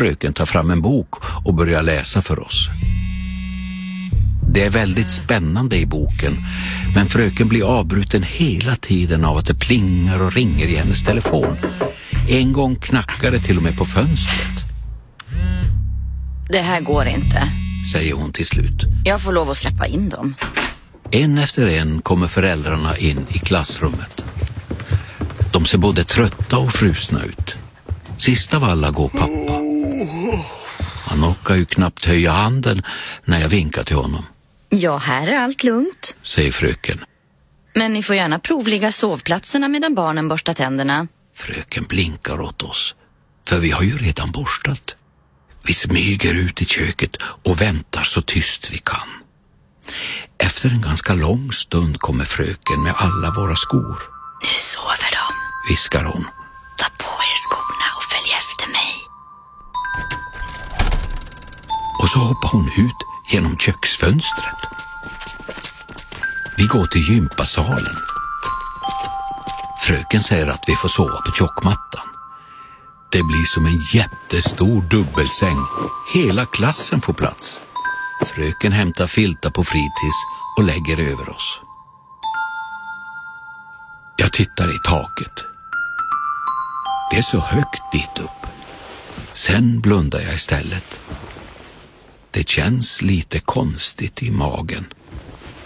fröken ta fram en bok och börja läsa för oss. Det är väldigt spännande i boken, men fröken blir avbruten hela tiden av att det plingar och ringer i hennes telefon. En gång knackar det till och med på fönstret. Det här går inte, säger hon till slut. Jag får lov att släppa in dem. En efter en kommer föräldrarna in i klassrummet. De ser både trötta och frusna ut. Sist av alla går pappa. Han orkar ju knappt höja handen när jag vinkar till honom. Ja, här är allt lugnt, säger fröken. Men ni får gärna provligga sovplatserna medan barnen borstar tänderna. Fröken blinkar åt oss, för vi har ju redan borstat. Vi smyger ut i köket och väntar så tyst vi kan. Efter en ganska lång stund kommer fröken med alla våra skor. Nu sover de, viskar hon. Ta på er skorna och följ efter mig. Och så hoppar hon ut genom köksfönstret. Vi går till gympasalen. Fröken säger att vi får sova på tjockmattan. Det blir som en jättestor dubbelsäng. Hela klassen får plats. Fröken hämtar filtar på fritids och lägger över oss. Jag tittar i taket. Det är så högt dit upp. Sen blundar jag istället. Det känns lite konstigt i magen.